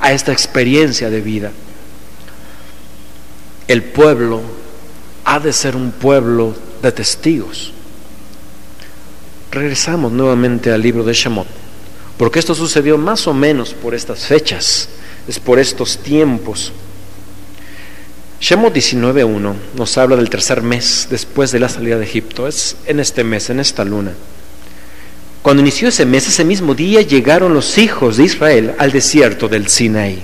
a esta experiencia de vida. El pueblo ha de ser un pueblo de testigos. Regresamos nuevamente al libro de Shemot, porque esto sucedió más o menos por estas fechas, es por estos tiempos. Shemot 19:1 nos habla del tercer mes después de la salida de Egipto. Es en este mes, en esta luna. Cuando inició ese mes, ese mismo día llegaron los hijos de Israel al desierto del Sinaí.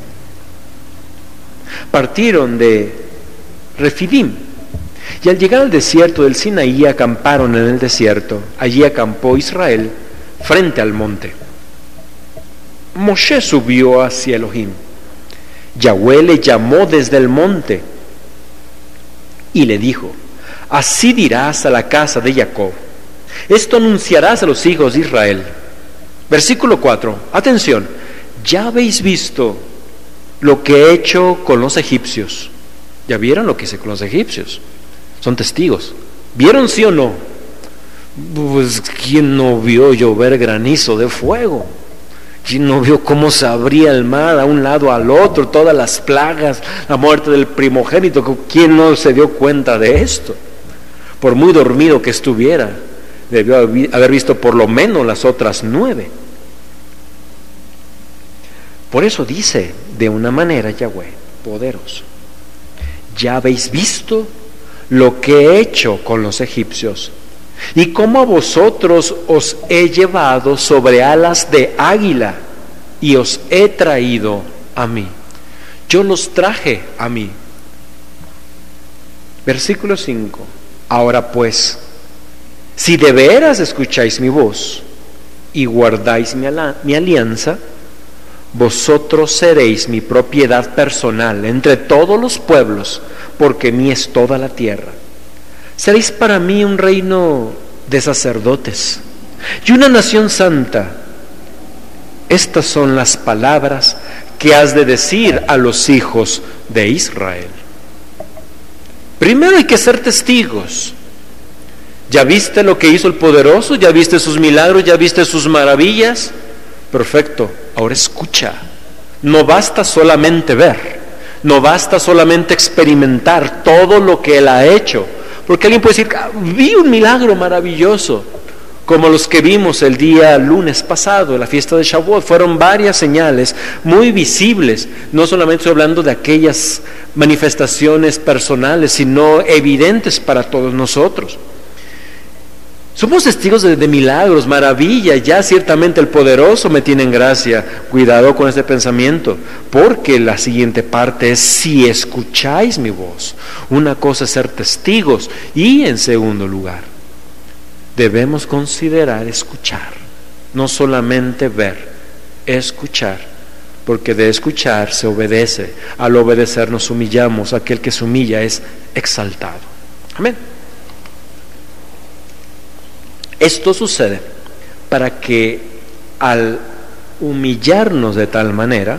Partieron de Refidim y al llegar al desierto del Sinaí acamparon en el desierto. Allí acampó Israel frente al monte. Moshe subió hacia Elohim. Yahweh le llamó desde el monte y le dijo: así dirás a la casa de Jacob, esto anunciarás a los hijos de Israel. Versículo 4, atención: ya habéis visto lo que he hecho con los egipcios. ¿Ya vieron lo que hice con los egipcios? Son testigos. ¿Vieron, sí o no? Pues ¿quién no vio llover granizo de fuego? ¿Quién no vio cómo se abría el mar a un lado al otro, todas las plagas, la muerte del primogénito? ¿Quién no se dio cuenta de esto? Por muy dormido que estuviera, debió haber visto por lo menos las otras 9. Por eso dice de una manera Yahweh poderoso: ya habéis visto lo que he hecho con los egipcios, y cómo a vosotros os he llevado sobre alas de águila, y os he traído a mí. Yo los traje a mí. Versículo 5. Ahora pues, si de veras escucháis mi voz y guardáis mi alianza, vosotros seréis mi propiedad personal entre todos los pueblos, porque mí es toda la tierra. Seréis para mí un reino de sacerdotes y una nación santa. Estas son las palabras que has de decir a los hijos de Israel. Primero hay que ser testigos. ¿Ya viste lo que hizo el poderoso? ¿Ya viste sus milagros? ¿Ya viste sus maravillas? Perfecto, ahora escucha. No basta solamente ver, no basta solamente experimentar todo lo que Él ha hecho, porque alguien puede decir: vi un milagro maravilloso, como los que vimos el día lunes pasado, en la fiesta de Shavuot. Fueron varias señales muy visibles. No solamente estoy hablando de aquellas manifestaciones personales, sino evidentes para todos nosotros. Somos testigos de milagros, maravillas. Ya ciertamente el poderoso me tiene en gracia. Cuidado con este pensamiento, porque la siguiente parte es: si escucháis mi voz. Una cosa es ser testigos, y en segundo lugar debemos considerar escuchar, no solamente ver, escuchar, porque de escuchar se obedece. Al obedecer nos humillamos. Aquel que se humilla es exaltado. Amén. Esto sucede para que al humillarnos de tal manera,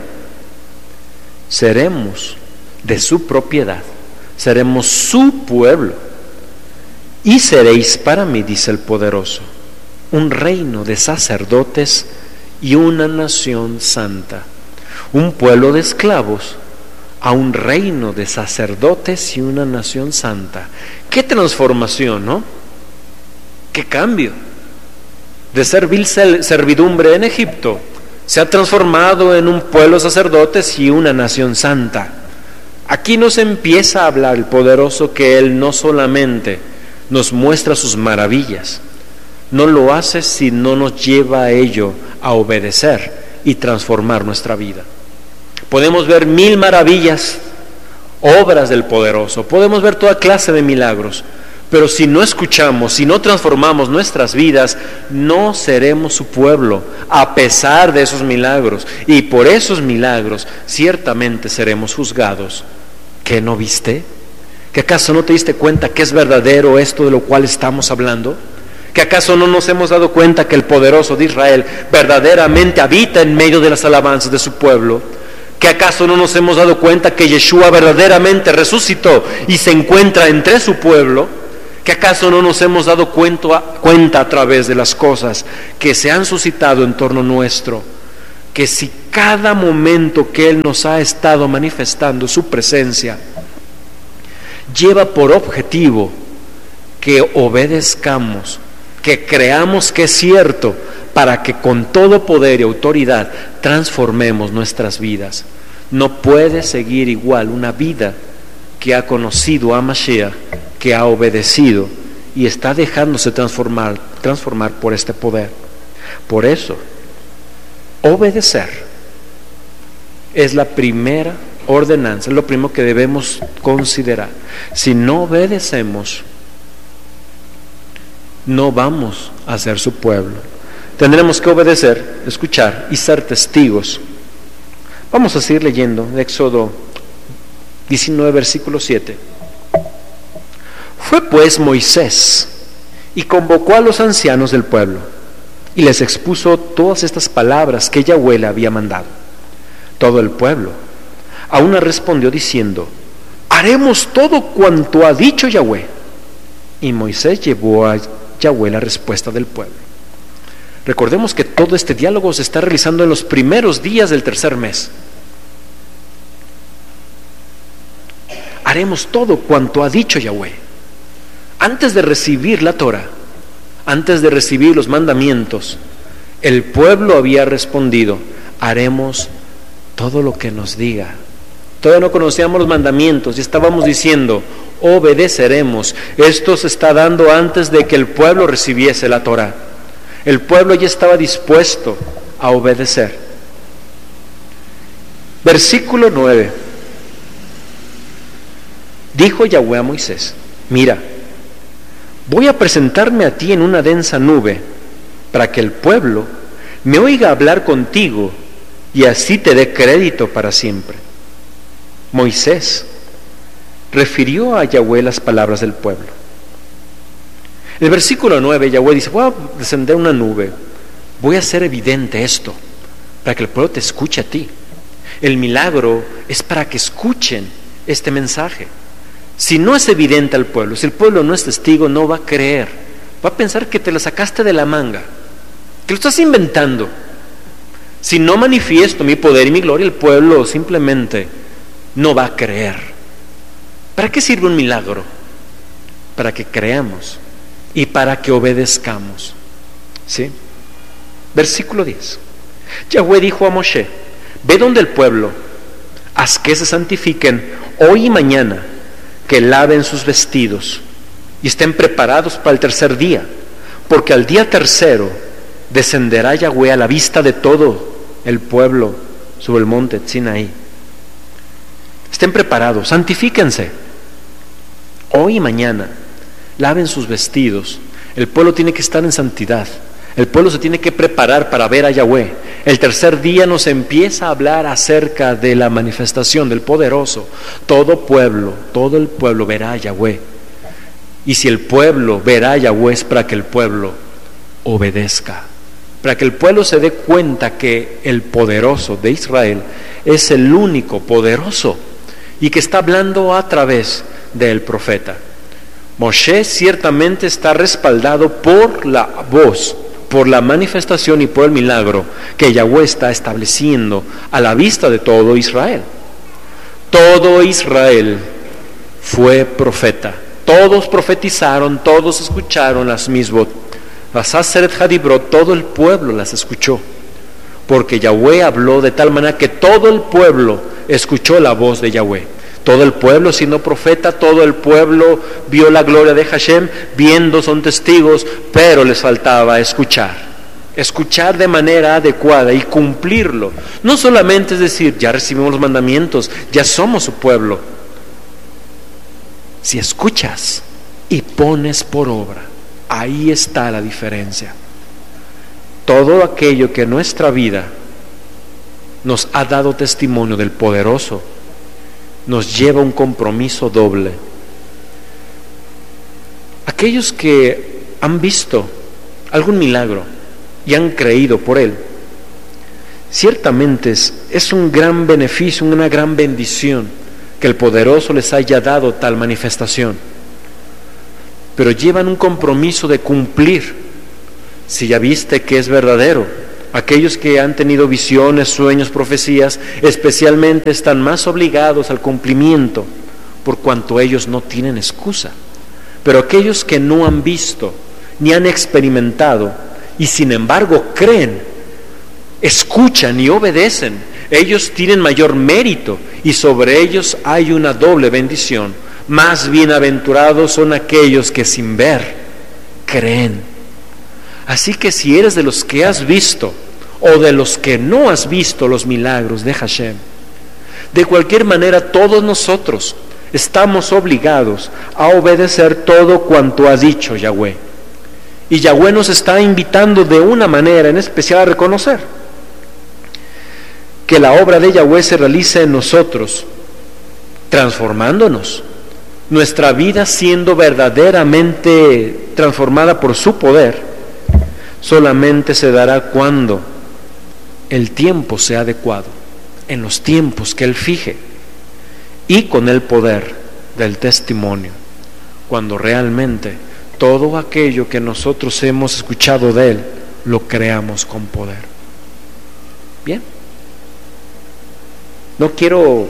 seremos de su propiedad, seremos su pueblo, y seréis para mí, dice el poderoso, un reino de sacerdotes y una nación santa. Un pueblo de esclavos a un reino de sacerdotes y una nación santa. ¡Qué transformación!, ¿no? ¡Qué cambio! De servil servidumbre en Egipto, se ha transformado en un pueblo de sacerdotes y una nación santa. Aquí nos empieza a hablar el poderoso que Él no solamente nos muestra sus maravillas, no lo hace si no nos lleva a ello, a obedecer y transformar nuestra vida. Podemos ver 1000 maravillas, obras del poderoso, podemos ver toda clase de milagros, pero si no escuchamos, si no transformamos nuestras vidas, no seremos su pueblo, a pesar de esos milagros. Y por esos milagros ciertamente seremos juzgados. ¿Qué no viste? ¿Que acaso no te diste cuenta que es verdadero esto de lo cual estamos hablando? ¿Que acaso no nos hemos dado cuenta que el poderoso de Israel verdaderamente habita en medio de las alabanzas de su pueblo? ¿Que acaso no nos hemos dado cuenta que Yeshua verdaderamente resucitó y se encuentra entre su pueblo? ¿Que acaso no nos hemos dado cuenta a través de las cosas que se han suscitado en torno nuestro, que si cada momento que Él nos ha estado manifestando su presencia, lleva por objetivo que obedezcamos, que creamos que es cierto, para que con todo poder y autoridad transformemos nuestras vidas. No puede seguir igual una vida que ha conocido a Mashiach, que ha obedecido y está dejándose transformar por este poder. Por eso, obedecer es la primera ordenanza, es lo primero que debemos considerar. Si no obedecemos, no vamos a ser su pueblo. Tendremos que obedecer, escuchar y ser testigos. Vamos a seguir leyendo de Éxodo 19, versículo 7. Fue pues Moisés y convocó a los ancianos del pueblo y les expuso todas estas palabras que Yahweh le había mandado. Todo el pueblo a una respondió diciendo: haremos todo cuanto ha dicho Yahweh. Y Moisés llevó a Yahweh la respuesta del pueblo. Recordemos que todo este diálogo se está realizando en los primeros días del tercer mes. Haremos todo cuanto ha dicho Yahweh. Antes de recibir la Torah, antes de recibir los mandamientos, el pueblo había respondido: haremos todo lo que nos diga. Todavía no conocíamos los mandamientos y estábamos diciendo: obedeceremos. Esto se está dando antes de que el pueblo recibiese la Torah. El pueblo ya estaba dispuesto a obedecer. Versículo 9. Dijo Yahweh a Moisés: mira, voy a presentarme a ti en una densa nube, para que el pueblo me oiga hablar contigo y así te dé crédito para siempre. Moisés refirió a Yahweh las palabras del pueblo. En el versículo 9, Yahweh dice: voy a descender una nube, voy a hacer evidente esto, para que el pueblo te escuche a ti. El milagro es para que escuchen este mensaje. Si no es evidente al pueblo, si el pueblo no es testigo, no va a creer. Va a pensar que te lo sacaste de la manga, que lo estás inventando. Si no manifiesto mi poder y mi gloria, el pueblo simplemente no va a creer. ¿Para qué sirve un milagro? Para que creamos y para que obedezcamos. ¿Sí? Versículo 10. Yahweh dijo a Moshe: ve donde el pueblo, haz que se santifiquen hoy y mañana, que laven sus vestidos y estén preparados para el tercer día, porque al día tercero descenderá Yahweh a la vista de todo el pueblo sobre el monte Sinaí. Estén preparados, santifíquense hoy y mañana, laven sus vestidos. El pueblo tiene que estar en santidad. El pueblo se tiene que preparar para ver a Yahweh. El tercer día nos empieza a hablar acerca de la manifestación del poderoso. Todo el pueblo verá a Yahweh. Y si el pueblo verá a Yahweh, es para que el pueblo obedezca, para que el pueblo se dé cuenta que el poderoso de Israel es el único poderoso y que está hablando a través del profeta. Moshe ciertamente está respaldado por la voz, por la manifestación y por el milagro que Yahweh está estableciendo a la vista de todo Israel. Todo Israel fue profeta. Todos profetizaron, todos escucharon las misbot, las Aseret Hadibrot, todo el pueblo las escuchó, porque Yahweh habló de tal manera que todo el pueblo escuchó la voz de Yahweh. Todo el pueblo siendo profeta, todo el pueblo vio la gloria de Hashem, viendo, son testigos, pero les faltaba escuchar de manera adecuada y cumplirlo. No solamente es decir, ya recibimos los mandamientos, ya somos su pueblo. Si escuchas y pones por obra, ahí está la diferencia. Todo aquello que en nuestra vida nos ha dado testimonio del poderoso nos lleva a un compromiso doble. Aquellos que han visto algún milagro y han creído por él, ciertamente es un gran beneficio, una gran bendición que el poderoso les haya dado tal manifestación, pero llevan un compromiso de cumplir. Si ya viste que es verdadero, Aquellos que han tenido visiones, sueños, profecías, especialmente están más obligados al cumplimiento, por cuanto ellos no tienen excusa. Pero aquellos que no han visto ni han experimentado y sin embargo creen, escuchan y obedecen, ellos tienen mayor mérito y sobre ellos hay una doble bendición. Más bienaventurados son aquellos que sin ver creen. Así que si eres de los que has visto o de los que no has visto los milagros de Hashem, de cualquier manera todos nosotros estamos obligados a obedecer todo cuanto ha dicho Yahweh. Y Yahweh nos está invitando de una manera en especial a reconocer que la obra de Yahweh se realiza en nosotros, transformándonos, nuestra vida siendo verdaderamente transformada por su poder, solamente se dará cuando el tiempo sea adecuado, en los tiempos que Él fije, y con el poder del testimonio, cuando realmente todo aquello que nosotros hemos escuchado de Él, lo creamos con poder. Bien, no quiero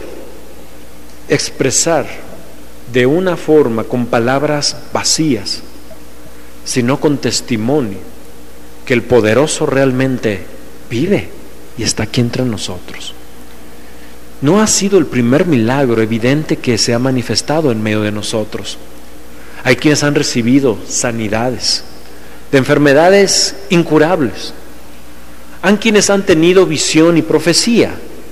expresar de una forma con palabras vacías, sino con testimonio, que el poderoso realmente vive y está aquí entre nosotros. No ha sido el primer milagro evidente que se ha manifestado en medio de nosotros. Hay quienes han recibido sanidades de enfermedades incurables. Hay quienes han tenido visión y profecía.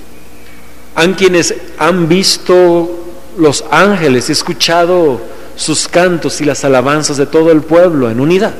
Hay quienes han visto los ángeles, escuchado sus cantos y las alabanzas de todo el pueblo en unidad.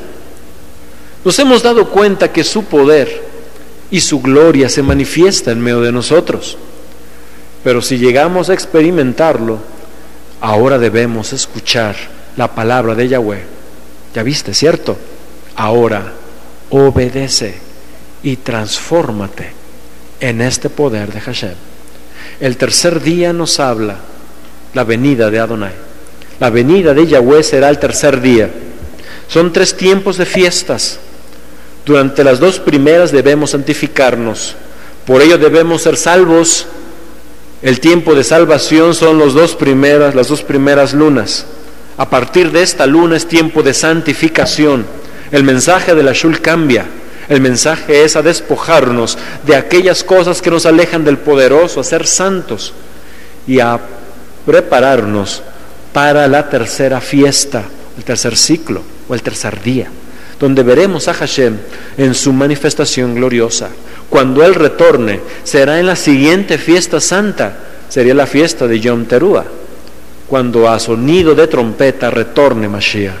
Nos hemos dado cuenta que su poder y su gloria se manifiesta en medio de nosotros. Pero si llegamos a experimentarlo, ahora debemos escuchar la palabra de Yahweh. Ya viste, ¿cierto? Ahora obedece y transfórmate en este poder de Hashem. El tercer día nos habla la venida de Adonai. La venida de Yahweh será el tercer día. Son 3 tiempos de fiestas. Durante las 2 primeras debemos santificarnos. Por ello debemos ser salvos. El tiempo de salvación son las dos primeras lunas. A partir de esta luna es tiempo de santificación. El mensaje de la Shul cambia. El mensaje es a despojarnos de aquellas cosas que nos alejan del poderoso, a ser santos y a prepararnos para la tercera fiesta, el tercer ciclo o el tercer día, donde veremos a Hashem en su manifestación gloriosa. Cuando Él retorne, será en la siguiente fiesta santa, sería la fiesta de Yom Teruah, cuando a sonido de trompeta retorne Mashiach.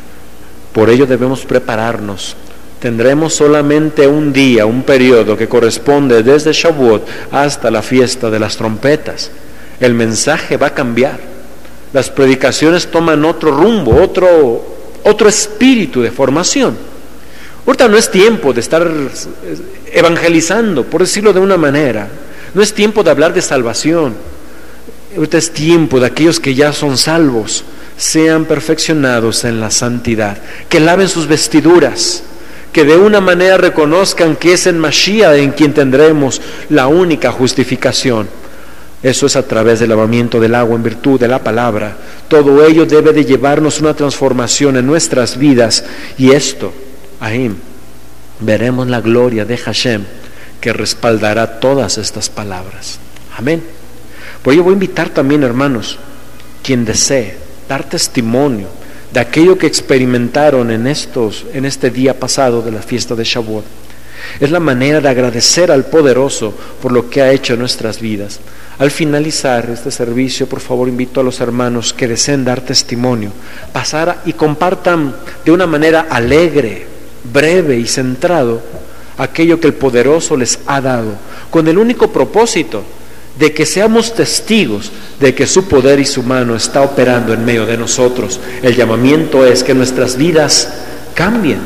Por ello debemos prepararnos. Tendremos solamente un día, un periodo que corresponde desde Shavuot hasta la fiesta de las trompetas. El mensaje va a cambiar. Las predicaciones toman otro rumbo, otro espíritu de formación. Ahorita no es tiempo de estar evangelizando, por decirlo de una manera. No es tiempo de hablar de salvación. Ahorita es tiempo de aquellos que ya son salvos, sean perfeccionados en la santidad, que laven sus vestiduras, que de una manera reconozcan que es en Mashiach en quien tendremos la única justificación. Eso es a través del lavamiento del agua en virtud de la palabra. Todo ello debe de llevarnos una transformación en nuestras vidas, y esto, ahí veremos la gloria de Hashem que respaldará todas estas palabras. Amén. Por ello voy a invitar también, hermanos, quien desee dar testimonio de aquello que experimentaron en este día pasado de la fiesta de Shavuot. Es la manera de agradecer al Poderoso por lo que ha hecho en nuestras vidas. Al finalizar este servicio, por favor, invito a los hermanos que deseen dar testimonio, pasar y compartan de una manera alegre, breve y centrado aquello que el Poderoso les ha dado, con el único propósito de que seamos testigos de que su poder y su mano está operando en medio de nosotros. El llamamiento es que nuestras vidas cambien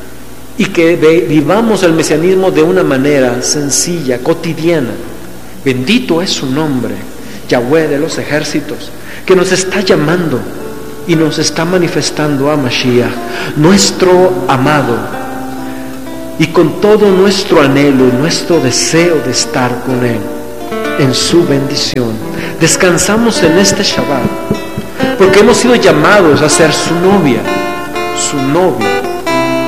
y que vivamos el mesianismo de una manera sencilla, cotidiana. Bendito es su nombre, Yahweh de los ejércitos, que nos está llamando y nos está manifestando a Mashiach, nuestro amado, y con todo nuestro anhelo y nuestro deseo de estar con Él en su bendición, descansamos en este Shabbat, porque hemos sido llamados a ser su novia, su novio.